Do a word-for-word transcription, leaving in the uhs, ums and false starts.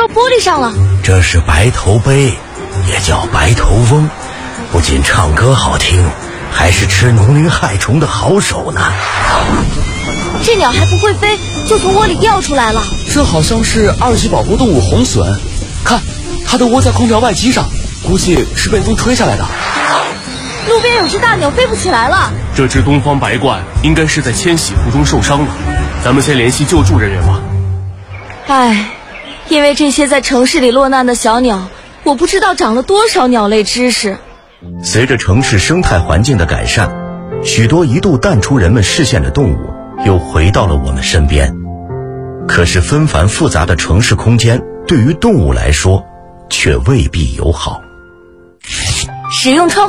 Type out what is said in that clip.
到玻璃上了。 这是白头鹎，也叫白头翁，不仅唱歌好听，还是吃农林害虫的好手呢。 这鸟还不会飞，就从窝里掉出来了。 这好像是二级保护动物红隼，看，它的窝在空调外机上，估计是被风吹下来的。 路边有只大鸟飞不起来了。 这只东方白鹳应该是在迁徙途中受伤了，咱们先联系救助人员吧。 唉，因为这些在城市里落难的小鸟，我不知道长了多少鸟类知识。 随着城市生态环境的改善，许多一度淡出人们视线的动物又回到了我们身边。可是纷繁复杂的城市空间对于动物来说却未必友好。 使用窗